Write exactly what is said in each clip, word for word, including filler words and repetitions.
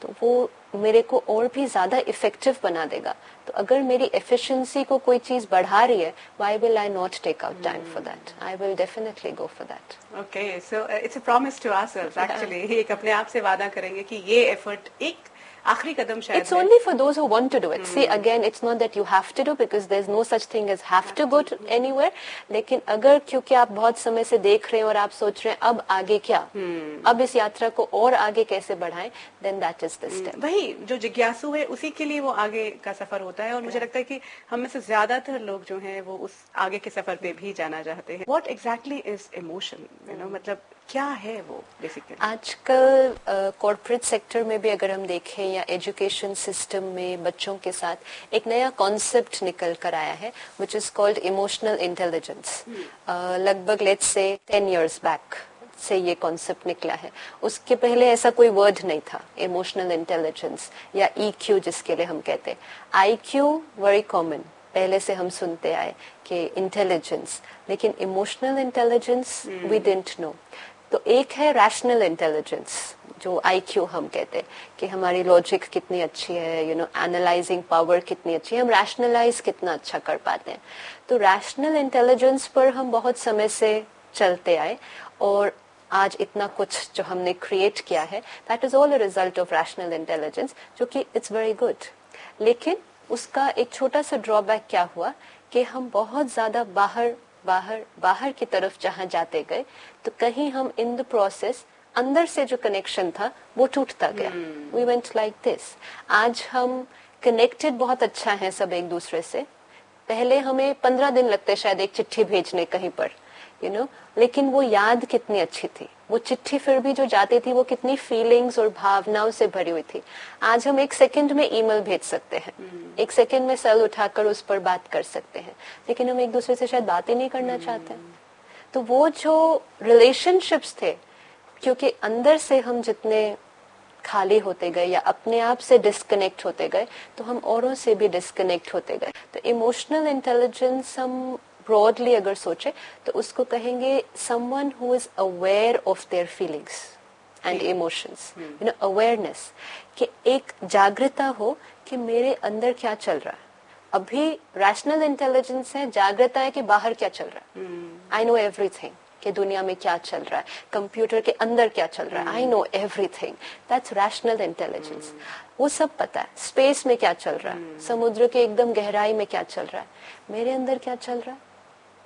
तो वो मेरे को और भी ज्यादा इफेक्टिव बना देगा. तो अगर मेरी एफिशिएंसी को कोई चीज बढ़ा रही है, why will I not take out time for that? I will definitely go for that. Okay, so it's a promise to ourselves actually. एक अपने आप से वादा करेंगे कि ये एफर्ट एक आखिरी कदम शायद. It's only for those who want to do it. Hmm. See, again, it's not that you have to do, because there's no such thing as have, have to go to anywhere. लेकिन अगर क्योंकि आप बहुत समय से देख रहे हैं और आप सोच रहे हैं अब आगे क्या, hmm. अब इस यात्रा को और आगे कैसे बढ़ाएं, then that is the step. hmm. वही जो जिज्ञासु है उसी के लिए वो आगे का सफर होता है. और मुझे लगता है कि हम में से ज्यादातर लोग जो हैं वो उस आगे के सफर पे भी जाना चाहते हैं. What exactly is emotion? You know, मतलब क्या है वो बेसिकली? आजकल कॉर्पोरेट uh, सेक्टर में भी अगर हम देखें या एजुकेशन सिस्टम में बच्चों के साथ एक नया कॉन्सेप्ट निकल कर आया है, which is called emotional intelligence. लगभग let's say ten years back से ये कॉन्सेप्ट निकला है. उसके पहले ऐसा कोई वर्ड नहीं था, इमोशनल इंटेलिजेंस या ई क्यू जिसके लिए हम कहते. आई क्यू वेरी कॉमन, पहले से हम सुनते आए कि इंटेलिजेंस, लेकिन emotional intelligence we didn't know. तो एक है रैशनल इंटेलिजेंस जो आई क्यू हम कहते हैं कि हमारी लॉजिक कितनी अच्छी है, यू नो एनालाइजिंग पावर कितनी अच्छी है, हम रैशनलाइज कितना अच्छा कर पाते हैं. तो रैशनल इंटेलिजेंस पर हम बहुत समय से चलते आए और आज इतना कुछ जो हमने क्रिएट किया है, that is all a result of rational intelligence, जो कि इट्स वेरी गुड. लेकिन उसका एक छोटा सा ड्रॉबैक क्या हुआ कि हम बहुत ज्यादा बाहर बाहर बाहर की तरफ जहां जाते गए, तो कहीं हम इन द प्रोसेस अंदर से जो कनेक्शन था वो टूटता गया. We went like this. आज हम कनेक्टेड बहुत अच्छा है सब एक दूसरे से. पहले हमें पंद्रह दिन लगते शायद एक चिट्ठी भेजने कहीं पर, यू you नो know? लेकिन वो याद कितनी अच्छी थी, वो चिट्ठी फिर भी जो जाती थी वो कितनी फीलिंग्स और भावनाओं से भरी हुई थी. आज हम एक सेकंड में ईमेल भेज सकते हैं, hmm. एक सेकंड में सेल उठाकर उस पर बात कर सकते हैं, लेकिन हम एक दूसरे से शायद बात ही नहीं करना hmm. चाहते. तो वो जो रिलेशनशिप्स थे, क्योंकि अंदर से हम जितने खाली होते गए या अपने आप से डिस्कनेक्ट होते गए, तो हम औरों से भी डिस्कनेक्ट होते गए. तो इमोशनल इंटेलिजेंस हम ब्रॉडली अगर सोचे तो उसको कहेंगे someone who is aware of their feelings and emotions, you know awareness, कि एक जागृता हो कि मेरे अंदर क्या चल रहा है. अभी रैशनल इंटेलिजेंस है, जागृता है कि बाहर क्या चल रहा है. आई नो एवरीथिंग कि दुनिया में क्या चल रहा है, कंप्यूटर के अंदर क्या चल रहा है, I know everything. That's rational intelligence. वो सब पता है. स्पेस में क्या चल रहा है, समुद्र के एकदम गहराई में क्या चल रहा है, मेरे अंदर क्या चल रहा है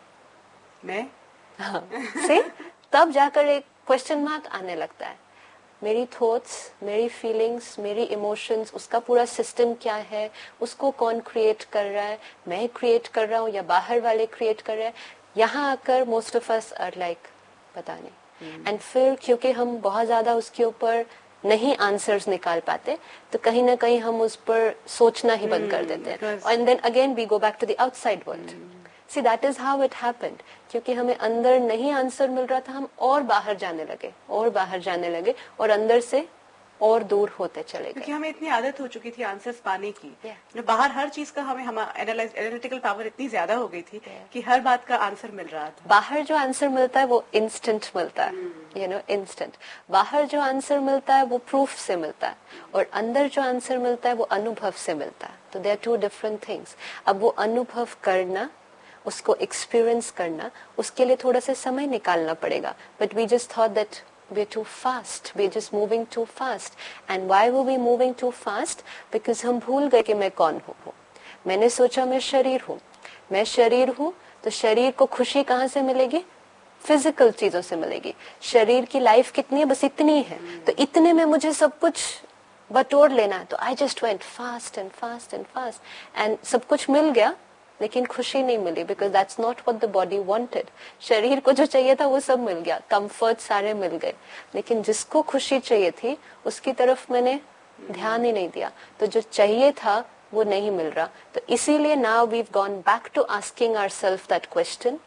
मैं हाँ, से तब जाकर एक क्वेश्चन मार्क आने लगता है. मेरी थॉट्स, मेरी फीलिंग्स, मेरी इमोशंस, उसका पूरा सिस्टम क्या है, उसको कौन क्रिएट कर रहा है, मैं क्रिएट कर रहा हूँ या बाहर वाले क्रिएट कर रहे हैं. यहाँ आकर most of us are like पता नहीं. And hmm. फिर क्योंकि हम बहुत ज्यादा उसके ऊपर नहीं आंसर्स निकाल पाते, तो कहीं ना कहीं हम उस पर सोचना ही बंद hmm. कर देते हैं. And then again we go back to the outside world. See that is how it happened. क्योंकि हमें अंदर नहीं आंसर मिल रहा था, हम और बाहर जाने लगे और बाहर जाने लगे और अंदर से और दूर होते चले गए. क्योंकि हमें इतनी आदत हो चुकी थी आंसर्स पाने की. yeah. बाहर हर चीज का हमें हम एनालिटिकल पावर इतनी ज्यादा हो गई थी yeah. कि हर बात का आंसर मिल रहा था. बाहर जो आंसर मिलता है वो इंस्टेंट मिलता है, यू नो इंस्टेंट. बाहर जो आंसर मिलता है वो प्रूफ से मिलता है, और अंदर जो आंसर मिलता है वो अनुभव से मिलता है. तो they are to different things. अब वो अनुभव करना, उसको एक्सपीरियंस करना, उसके लिए थोड़ा सा समय निकालना पड़ेगा. But we just thought that we are too fast, we are just moving too fast. And why were we moving too fast? Because हम भूल गए कि मैं कौन हूँ. मैंने सोचा मैं शरीर हूँ, मैं शरीर हूँ, तो शरीर को खुशी कहाँ से मिलेगी? फिजिकल चीजों से मिलेगी. शरीर की लाइफ कितनी है? बस इतनी है. तो इतने में मुझे सब कुछ बटोर लेना है. तो I just went fast and fast and fast and सब कुछ मिल गया, लेकिन खुशी नहीं मिली. Because that's not what the body wanted. शरीर को जो चाहिए था वो सब मिल गया, कंफर्ट सारे मिल गए, लेकिन जिसको खुशी चाहिए थी उसकी तरफ मैंने ध्यान ही नहीं दिया. तो जो चाहिए था वो नहीं मिल रहा. तो इसीलिए now we have gone back to asking ourselves that question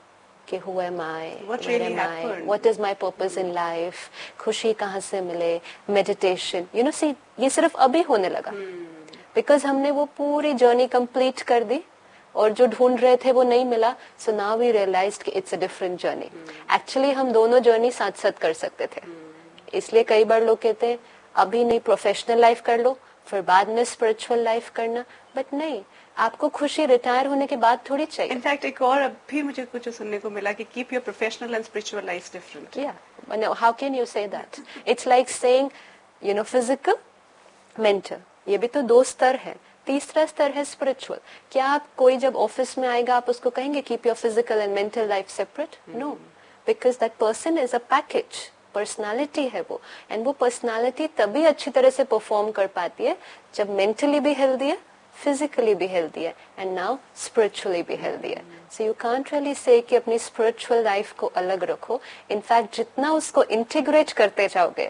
कि who am I, what where really am happened? I, what is my purpose in life, खुशी कहाँ से मिले, meditation, you know, see ये सिर्फ अभी होने लगा. बिकॉज हमने वो पूरी जर्नी कंप्लीट कर दी और जो ढूंढ रहे थे वो नहीं मिला. सो नाउ वी रियलाइज्ड कि it's a different journey. Actually हम दोनों जर्नी साथ साथ कर सकते थे. इसलिए कई बार लोग कहते हैं अभी नहीं प्रोफेशनल लाइफ कर लो, फिर बाद में स्पिरिचुअल लाइफ करना, बट नहीं, आपको खुशी रिटायर होने के बाद थोड़ी चाहिए. इनफैक्ट एक और अभी मुझे कुछ सुनने को मिला कि keep your professional and spiritual life different. या how can you say that? It's like saying you know physical, mental, ये भी तो दो स्तर है. तीसरा स्तर है स्पिरिचुअल. क्या आप कोई जब ऑफिस में आएगा आप उसको कहेंगे keep your physical and mental life separate? No, because that person is a package, personality है वो, एंड वो पर्सनालिटी तभी अच्छी तरह से परफॉर्म कर पाती है जब मेंटली भी हेल्दी है, फिजिकली भी हेल्दी है, एंड नाउ स्पिरिचुअली भी हेल्दी है. So you can't really say कि अपनी स्पिरिचुअल लाइफ को अलग रखो. इनफैक्ट जितना उसको इंटीग्रेट करते जाओगे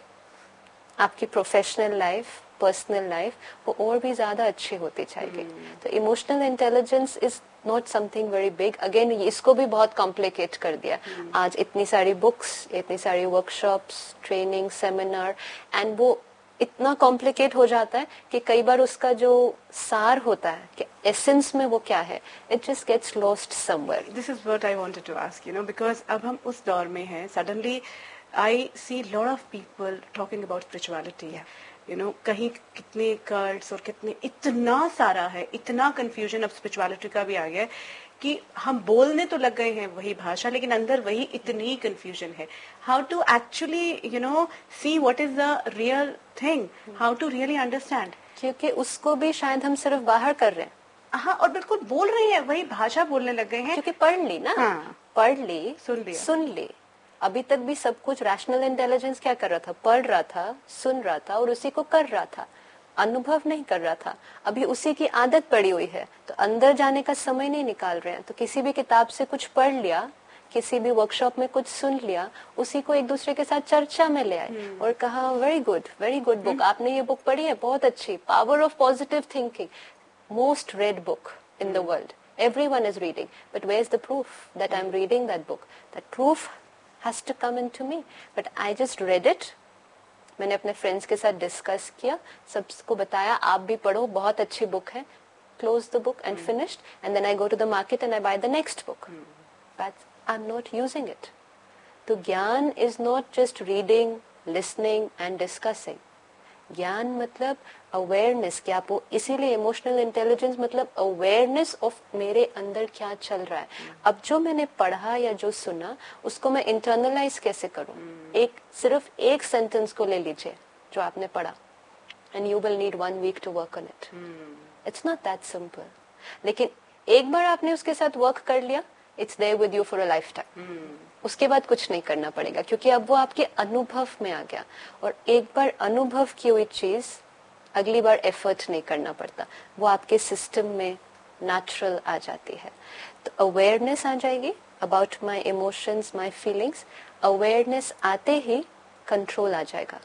आपकी प्रोफेशनल लाइफ, पर्सनल लाइफ, वो और भी ज्यादा अच्छी होती जाएगी. तो emotional intelligence is not something very big. Again इसको भी बहुत कॉम्प्लिकेट कर दिया. आज इतनी सारी बुक्स, इतनी सारी वर्कशॉप्स, ट्रेनिंग, सेमिनार, एंड वो इतना कॉम्प्लिकेट हो जाता है कि कई बार उसका जो सार होता है कि एसेंस में वो क्या है, it just gets lost somewhere. This is what I wanted to ask, you know, because अब हम उस दौर में हैं, suddenly I see lot of people talking about spirituality. You know, कहीं कितने कल्ट्स और कितने, इतना सारा है, इतना कंफ्यूजन अब स्पिरिचुअलिटी का भी आ गया है कि हम बोलने तो लग गए हैं वही भाषा, लेकिन अंदर वही इतनी कंफ्यूजन है. How to actually you know see what is the real thing, how to really understand. क्योंकि उसको भी शायद हम सिर्फ बाहर कर रहे हैं. हाँ, और बिल्कुल बोल रहे हैं, वही भाषा बोलने लग गए हैं. क्योंकि पढ़ ली ना. हाँ. पढ़ ली, सुन लिया, सुन ली. अभी तक भी सब कुछ रैशनल इंटेलिजेंस क्या कर रहा था? पढ़ रहा था, सुन रहा था और उसी को कर रहा था, अनुभव नहीं कर रहा था. अभी उसी की आदत पड़ी हुई है, तो अंदर जाने का समय नहीं निकाल रहे हैं. तो किसी भी किताब से कुछ पढ़ लिया, किसी भी वर्कशॉप में कुछ सुन लिया, उसी को एक दूसरे के साथ चर्चा में ले आए और कहा very good, very good book, आपने ये बुक पढ़ी है, बहुत अच्छी, power of positive thinking, most red book in the world, everyone is reading, but where's the proof that I'm reading that book? That proof has to come into me, but I just read it. मैंने अपने friends के साथ discuss किया, सबको बताया आप भी पढ़ो, बहुत अच्छी बुक है, close the book and finished, and then I go to the market and I buy the next book. But I'm not using it. तो ज्ञान is not just reading, listening and discussing. ज्ञान मतलब awareness. क्या आप, इसीलिए emotional intelligence मतलब awareness of मेरे अंदर क्या चल रहा है. अब जो मैंने पढ़ा या जो सुना उसको मैं इंटरनलाइज कैसे करूं. एक सिर्फ एक सेंटेंस को ले लीजिए जो आपने पढ़ा, and you will need one week to work on it. It's not that simple. लेकिन एक बार आपने उसके साथ वर्क कर लिया, it's there with you for a life time. उसके बाद कुछ नहीं करना पड़ेगा, क्योंकि अब वो आपके अनुभव में आ गया. और एक बार अनुभव की हुई चीज अगली बार एफर्ट नहीं करना पड़ता, वो आपके सिस्टम में नेचुरल आ जाती है. तो अवेयरनेस आ जाएगी about my emotions, my feelings. Awareness आते ही कंट्रोल आ जाएगा.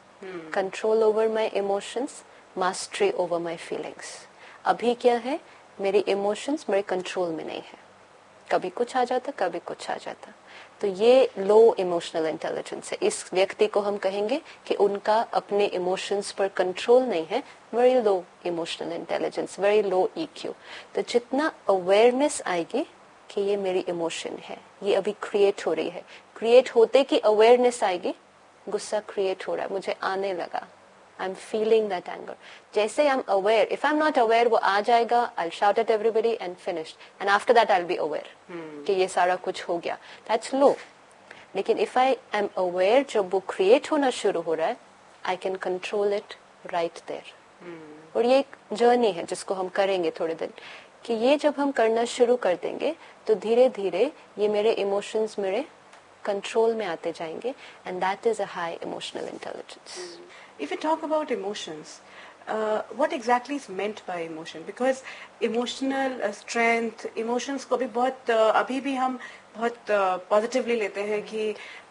Control over my emotions, mastery over my feelings. अभी क्या है, मेरी इमोशंस मेरे कंट्रोल में नहीं है, कभी कुछ आ जाता, कभी कुछ आ जाता. तो ये लो इमोशनल इंटेलिजेंस है. इस व्यक्ति को हम कहेंगे कि उनका अपने इमोशंस पर कंट्रोल नहीं है, very low emotional intelligence, very low EQ. तो जितना अवेयरनेस आएगी कि ये मेरी इमोशन है, ये अभी क्रिएट हो रही है, क्रिएट होते कि अवेयरनेस आएगी, गुस्सा क्रिएट हो रहा है, मुझे आने लगा, I am feeling that anger. जैसे I am aware, if I am not aware वो आ जाएगा, I shout at everybody and finished, and after that I will be aware कि ये सारा कुछ हो गया. दैट्स लो. लेकिन इफ आई एम अवेयर, जब वो क्रिएट होना शुरू हो रहा है, I can control it right there. और ये एक जर्नी है जिसको हम करेंगे थोड़े दिन, कि ये जब हम करना शुरू कर देंगे तो धीरे धीरे ये मेरे इमोशंस मेरे कंट्रोल में आते जाएंगे, and that is a high emotional intelligence. If you talk about emotions, uh, what exactly is meant by emotion? Because emotional uh, strength, emotions को भी बहुत uh, अभी भी हम बहुत पॉजिटिवली uh, लेते हैं कि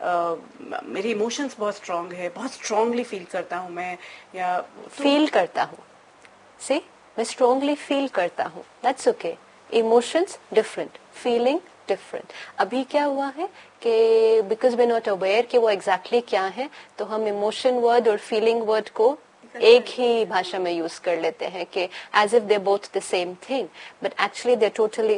uh, मेरी इमोशंस बहुत स्ट्रांग है, बहुत स्ट्रांगली फील करता हूँ मैं, या फील तो, करता हूँ. सी, मैं स्ट्रांगली फील करता हूँ, that's okay. Emotions different, feeling different. अभी क्या हुआ है कि बिकॉज वी नॉट अवेयर कि वो एग्जैक्टली exactly क्या है, तो हम इमोशन वर्ड और फीलिंग वर्ड को एक ही भाषा में यूज कर लेते हैं कि as if they both the same thing, but actually they totally.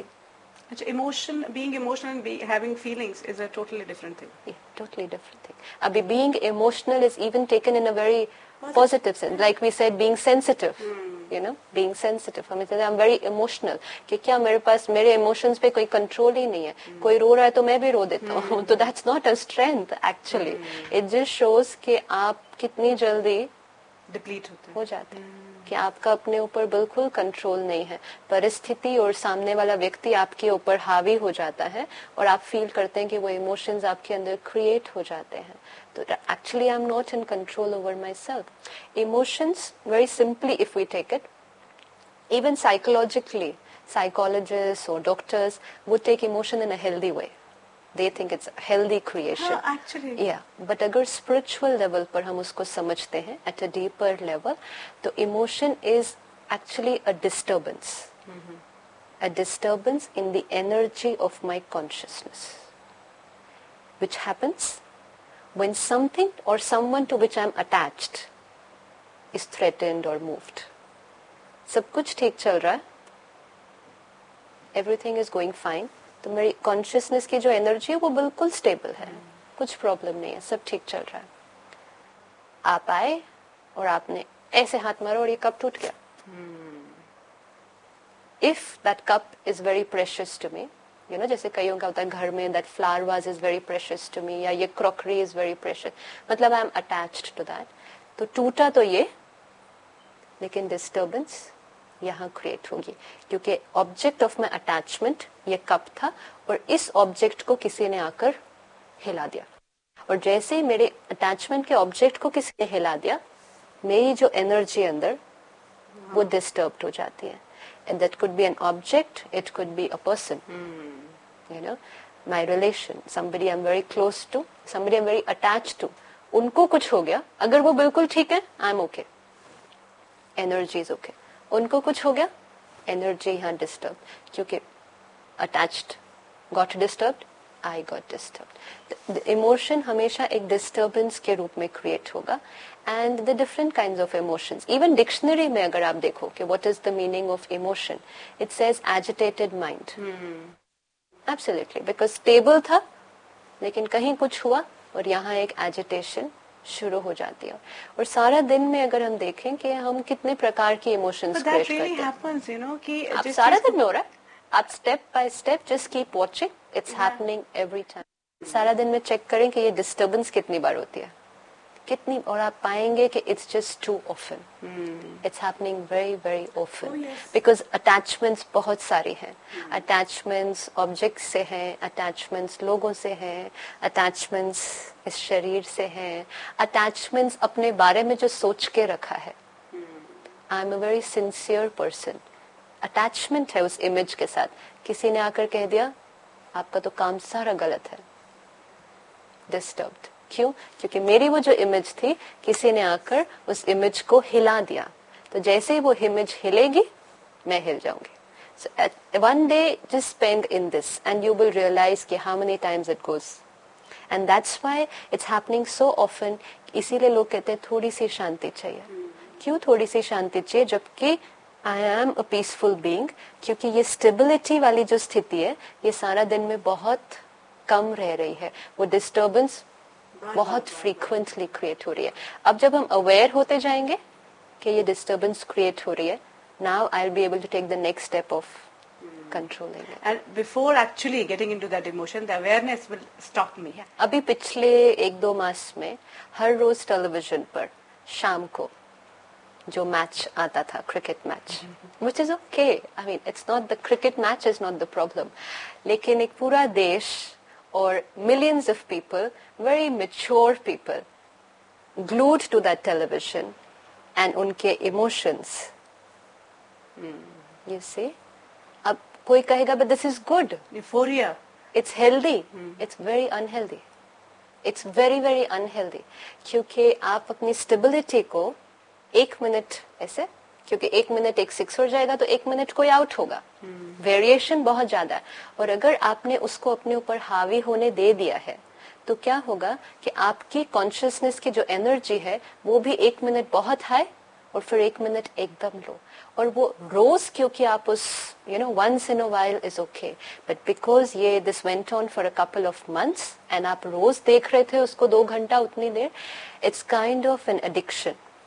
Emotion, being emotional and having feelings is a totally different thing. Totally different thing. अभी being emotional is even taken in a very positive sense, like we said being sensitive, you know, being sensitive. हमें I am very emotional, कि क्या मेरे पास मेरे emotions पे कोई control ही नहीं है. hmm. कोई रो रहा है तो मैं भी रो देता हूँ. hmm. तो that's not a strength actually. It just shows कि आप कितनी जल्दी डिप्लीट होते हो जाते हैं, कि आपका अपने ऊपर बिल्कुल कंट्रोल नहीं है. परिस्थिति और सामने वाला व्यक्ति आपके ऊपर हावी हो जाता है और आप फील करते हैं कि वो इमोशंस आपके अंदर क्रिएट हो जाते हैं. तो actually I am not in control over my self. Emotions, very simply if we take it, even psychologically, psychologists or doctors would take emotion in a healthy way. They think it's a healthy creation. हाँ, actually. Yeah, but अगर spiritual level पर हम उसको समझते हैं at a deeper level, तो emotion is actually a disturbance. Mm-hmm. A disturbance in the energy of my consciousness, which happens when something or someone to which I'm attached is threatened or moved. सब कुछ ठीक चल रहा है, everything is going fine, तो मेरी consciousness की जो एनर्जी है वो बिल्कुल स्टेबल है, hmm. कुछ प्रॉब्लम नहीं है, सब ठीक चल रहा है. आप आए और आपने ऐसे हाथ मारा और ये कप टूट गया. If that cup is very precious to me, you know, जैसे कईयों का होता है घर में, that flower was is very precious to me, या ये क्रॉकरी इज वेरी प्रेशियस, मतलब I am attached to that. तो टूटा तो ये, लेकिन डिस्टर्बेंस यहाँ क्रिएट होगी, क्योंकि ऑब्जेक्ट ऑफ माई अटैचमेंट ये कप था और इस ऑब्जेक्ट को किसी ने आकर हिला दिया. और जैसे ही मेरे अटैचमेंट के ऑब्जेक्ट को किसी ने हिला दिया, मेरी जो एनर्जी अंदर वो डिस्टर्ब्ड हो जाती है. And that could be an object, it could be a person, you know, my relation, somebody I'm very close to, somebody I'm very attached to. उनको कुछ हो गया, अगर वो बिल्कुल ठीक है, I am okay, energy is okay. उनको कुछ हो गया, एनर्जी यहाँ डिस्टर्ब, क्योंकि attached got disturbed, I got disturbed. Emotion हमेशा एक डिस्टर्बेंस के रूप में क्रिएट होगा. And the different kinds of emotions, even dictionary में अगर आप देखो कि what is the meaning of emotion, it says agitated mind. Absolutely, because stable था लेकिन कहीं कुछ हुआ और यहाँ एक एजिटेशन शुरू हो जाती है. और सारा दिन में अगर हम देखें कि हम कितने प्रकार की इमोशंस क्रिएट करते हैं, happens, you know, कि आप सारा दिन में हो रहा है, आप step by step just keep watching, it's happening every time. सारा दिन में चेक करें कि ये डिस्टर्बेंस कितनी बार होती है, कितनी, और आप पाएंगे कि it's just to often. It's happening very very often, because attachments बहुत सारी हैं. अटैचमेंट्स ऑब्जेक्ट से हैं, अटैचमेंट्स लोगों से हैं, अटैचमेंट्स इस शरीर से हैं, अटैचमेंट्स अपने बारे में जो सोच के रखा है. I am a very sincere person, attachment है उस इमेज के साथ. किसी ने आकर कह दिया आपका तो काम सारा गलत है, डिस्टर्ब्ड. क्यों? क्योंकि मेरी वो जो इमेज थी, किसी ने आकर उस इमेज को हिला दिया, तो जैसे ही वो इमेज हिलेगी मैं हिल जाऊंगी. So at one day just spend in this and you will realize कि how many times it goes, and that's why it's happening so often. इसीलिए लोग कहते हैं थोड़ी सी शांति चाहिए. क्यों थोड़ी सी शांति चाहिए, जबकि I am a peaceful being? क्योंकि ये स्टेबिलिटी वाली जो स्थिति है ये सारा दिन में बहुत कम रह रही है, वो डिस्टर्बेंस बहुत फ्रीक्वेंटली क्रिएट हो रही है. अब जब हम अवेयर होते जाएंगे कि ये डिस्टर्बेंस क्रिएट हो रही है, now I will be able to take the next step of controlling it. And before actually getting into that emotion, the awareness will stop me. अभी पिछले एक दो मास में हर रोज टेलीविजन पर शाम को जो मैच आता था, cricket match, which is okay, I mean it's not the cricket match is not the problem, लेकिन एक पूरा देश और millions of people, very mature people, glued to that television and उनके emotions. Hmm. You see? अब कोई कहेगा but this is good. Euphoria. It's healthy. Hmm. It's very unhealthy. It's very very unhealthy. क्योंकि आप अपनी stability को एक minute ऐसे, क्योंकि एक मिनट एक सिक्स हो जाएगा तो एक मिनट कोई आउट होगा. Variation hmm. बहुत ज्यादा है. और अगर आपने उसको अपने ऊपर हावी होने दे दिया है तो क्या होगा कि आपकी कॉन्शियसनेस की जो एनर्जी है वो भी एक मिनट बहुत हाई और फिर एक मिनट एकदम लो. और वो रोज, क्योंकि आप उस you know once in a while is okay, but because ये this went on for a couple of months and आप रोज देख रहे थे उसको दो घंटा उतनी देर, it's kind of an addiction.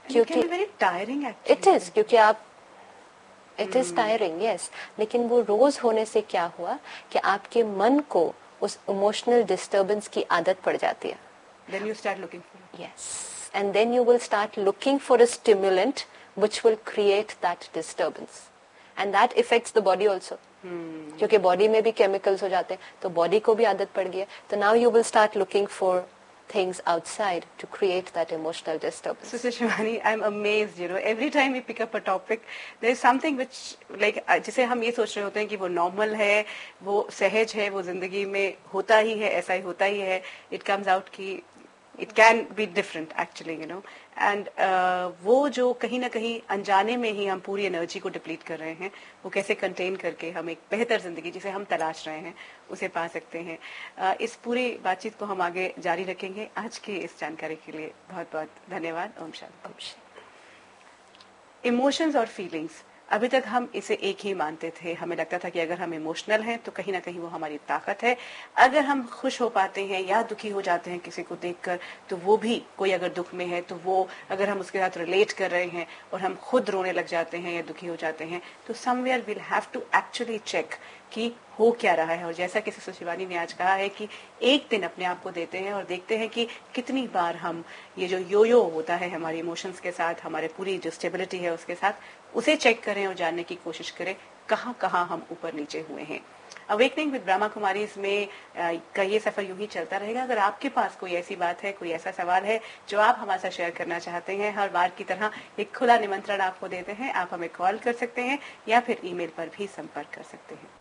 क्योंकि वेरी टायरिंग इट इज, क्योंकि आप इट इज टायरिंग, यस, लेकिन वो रोज होने से क्या हुआ कि आपके मन को उस इमोशनल डिस्टर्बेंस की आदत पड़ जाती है. Then you start looking for it. Yes, and then you will start looking for a stimulant which will create that disturbance, and that affects the body also. hmm. क्योंकि बॉडी में भी chemicals हो जाते हैं, तो बॉडी को भी आदत पड़ गई है. तो now you will start looking for things outside to create that emotional disturbance. Sister Shivani, I'm amazed, you know, every time we pick up a topic, there is something which, like, जिसे हम ये सोच रहे होते हैं कि वो normal है, वो सहज है, वो जिंदगी में होता ही है, ऐसा ही होता ही है. It comes out कि it can be different actually, you know, and uh, वो जो कहीं ना कहीं अनजाने में ही हम पूरी एनर्जी को डिप्लीट कर रहे हैं, वो कैसे कंटेन करके हम एक बेहतर जिंदगी जिसे हम तलाश रहे हैं उसे पा सकते हैं. uh, इस पूरी बातचीत को हम आगे जारी रखेंगे. आज की इस जानकारी के लिए बहुत बहुत धन्यवाद. ओम शांति. इमोशंस और फीलिंग्स, अभी तक हम इसे एक ही मानते थे. हमें लगता था कि अगर हम इमोशनल हैं तो कहीं ना कहीं वो हमारी ताकत है. अगर हम खुश हो पाते हैं या दुखी हो जाते हैं किसी को देखकर, तो वो भी, कोई अगर दुख में है तो वो अगर हम उसके साथ रिलेट कर रहे हैं और हम खुद रोने लग जाते हैं या दुखी हो जाते हैं, तो somewhere will have to actually check कि हो क्या रहा है. और जैसा कि सिस्टर शिवानी ने आज कहा है कि एक दिन अपने आप को देते हैं और देखते हैं कि कितनी बार हम ये जो यो यो होता है हमारे इमोशंस के साथ, हमारे पूरी जो स्टेबिलिटी है उसके साथ, उसे चेक करें और जानने की कोशिश करें कहाँ कहाँ हम ऊपर नीचे हुए हैं. अवेकनिंग विद ब्रह्मा कुमारी में का ये सफर यूं ही चलता रहेगा. अगर आपके पास कोई ऐसी बात है, कोई ऐसा सवाल है जो आप हमारे साथ शेयर करना चाहते हैं, हर बार की तरह एक खुला निमंत्रण आपको देते हैं. आप हमें कॉल कर सकते हैं या फिर ईमेल पर भी संपर्क कर सकते हैं.